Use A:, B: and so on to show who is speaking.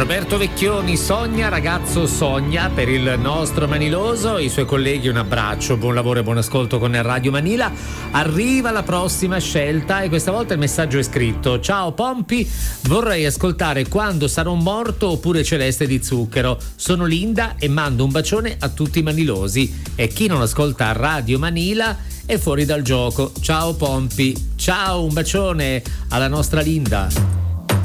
A: Roberto Vecchioni sogna, ragazzo sogna, per il nostro Maniloso. I suoi colleghi un abbraccio, buon lavoro e buon ascolto con Radio Manila. Arriva la prossima scelta e questa volta il messaggio è scritto: ciao Pompi, vorrei ascoltare Quando sarò morto oppure Celeste di Zucchero. Sono Linda e mando un bacione a tutti i manilosi, e chi non ascolta Radio Manila è fuori dal gioco. Ciao Pompi, ciao, un bacione alla nostra Linda.